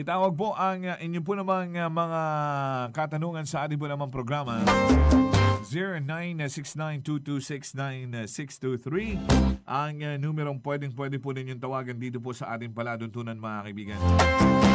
Itawag po ang inyo po namang mga katanungan sa ating po namang programa. 096922699623 ang numerong pwede po ninyong tawagan dito po sa ating paladuntunan, mga kaibigan.